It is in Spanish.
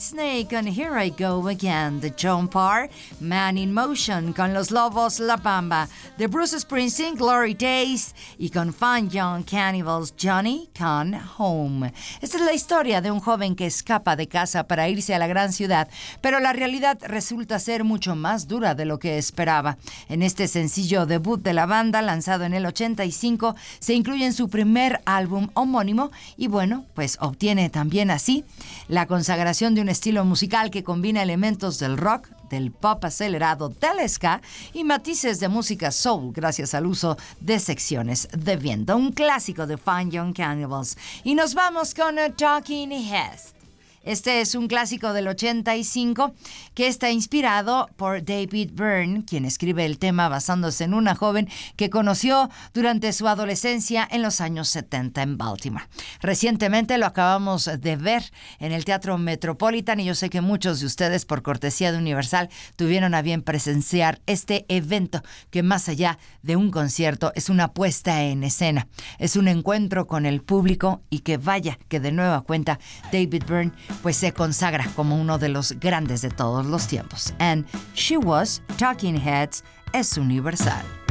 Whitesnake con Here I Go Again, de John Parr, Man in Motion con Los Lobos La Bamba, de Bruce Springsteen, Glory Days, y con Fun Young Cannibals, Johnny Come Home. Esta es la historia de un joven que escapa de casa para irse a la gran ciudad, pero la realidad resulta ser mucho más dura de lo que esperaba. En este sencillo debut de la banda, lanzado en el 85, se incluye en su primer álbum homónimo y bueno, pues obtiene también así la consagración de un estilo musical que combina elementos del rock, del pop acelerado, del ska y matices de música soul gracias al uso de secciones de viento. Un clásico de Fun Young Cannibals. Y nos vamos con Talking Heads. Este es un clásico del 85 que está inspirado por David Byrne, quien escribe el tema basándose en una joven que conoció durante su adolescencia en los años 70 en Baltimore. Recientemente lo acabamos de ver en el Teatro Metropolitan y yo sé que muchos de ustedes, por cortesía de Universal, tuvieron a bien presenciar este evento que más allá de un concierto es una puesta en escena. Es un encuentro con el público y que vaya que de nueva cuenta David Byrne pues se consagra como uno de los grandes de todos los tiempos. And She Was, Talking Heads, es Universal.